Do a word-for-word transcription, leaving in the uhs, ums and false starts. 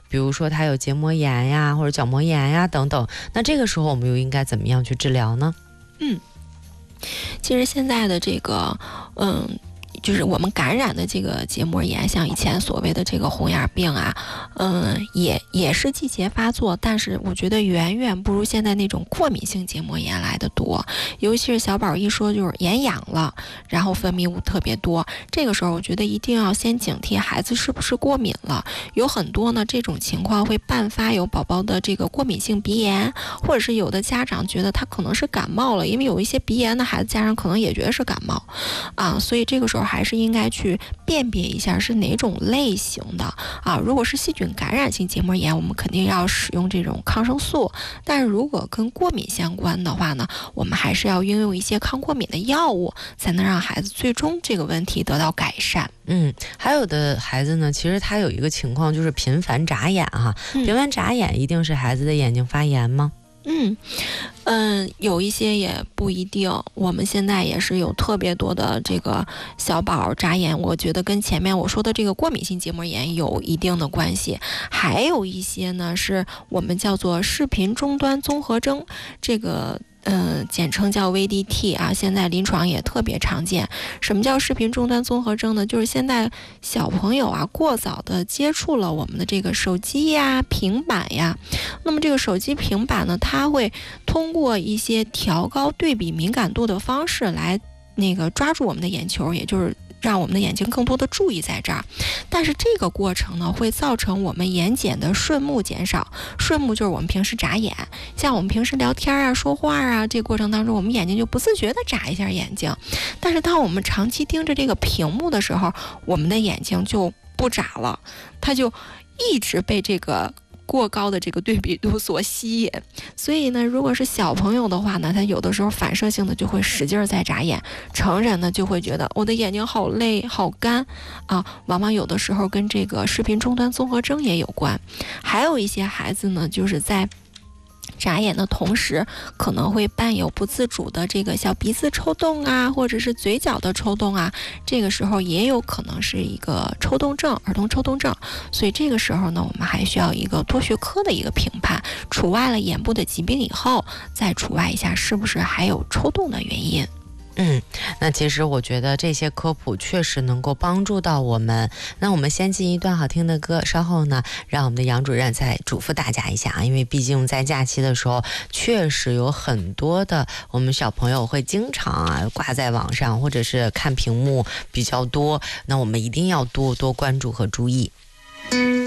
比如说他有结膜炎呀，或者角膜炎呀等等，那这个时候我们又应该怎么样去治疗呢？ 嗯，其实现在的这个，嗯。就是我们感染的这个结膜炎，像以前所谓的这个红眼病啊，嗯，也也是季节发作，但是我觉得远远不如现在那种过敏性结膜炎来的多。尤其是小宝一说就是眼痒了，然后分泌物特别多，这个时候我觉得一定要先警惕孩子是不是过敏了。有很多呢这种情况会伴发有宝宝的这个过敏性鼻炎，或者是有的家长觉得他可能是感冒了，因为有一些鼻炎的孩子家长可能也觉得是感冒啊，所以这个时候还是应该去辨别一下是哪种类型的啊。如果是细菌感染性结膜炎，我们肯定要使用这种抗生素，但是如果跟过敏相关的话呢，我们还是要应用一些抗过敏的药物，才能让孩子最终这个问题得到改善。 嗯，还有的孩子呢，其实他有一个情况就是频繁眨眼哈， 嗯、 频繁眨眼一定是孩子的眼睛发炎吗？ 嗯嗯，有一些也不一定。我们现在也是有特别多的这个小宝眨眼，我觉得跟前面我说的这个过敏性结膜炎有一定的关系。还有一些呢，是我们叫做视频终端综合征，这个嗯，简称叫 V D T 啊，现在临床也特别常见。什么叫视频终端综合征呢？就是现在小朋友啊过早的接触了我们的这个手机呀、平板呀，那么这个手机、平板呢，它会通过一些调高对比敏感度的方式来那个抓住我们的眼球，也就是让我们的眼睛更多的注意在这儿，但是这个过程呢，会造成我们眼睑的顺目减少。顺目就是我们平时眨眼，像我们平时聊天啊、说话啊，这个过程当中，我们眼睛就不自觉的眨一下眼睛。但是当我们长期盯着这个屏幕的时候，我们的眼睛就不眨了，它就一直被这个过高的这个对比度所吸引。所以呢，如果是小朋友的话呢，他有的时候反射性的就会使劲在眨眼，成人呢就会觉得我的眼睛好累好干啊，往往有的时候跟这个视频终端综合征也有关。还有一些孩子呢，就是在眨眼的同时可能会伴有不自主的这个小鼻子抽动啊，或者是嘴角的抽动啊，这个时候也有可能是一个抽动症，儿童抽动症。所以这个时候呢，我们还需要一个多学科的一个评判，除外了眼部的疾病以后，再除外一下是不是还有抽动的原因。 嗯，那其实我觉得这些科普确实能够帮助到我们。那我们先进一段好听的歌，稍后呢，让我们的杨主任再嘱咐大家一下啊，因为毕竟在假期的时候，确实有很多的我们小朋友会经常啊挂在网上，或者是看屏幕比较多，那我们一定要多多关注和注意。